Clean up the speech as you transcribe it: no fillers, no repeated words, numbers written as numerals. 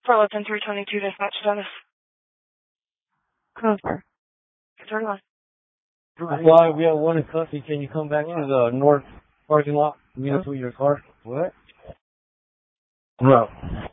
Charlotte 322 dispatch status. Cover. Turn on. Why we have one in custody. Can you come back to the north parking lot? Meet us with your car. What? No.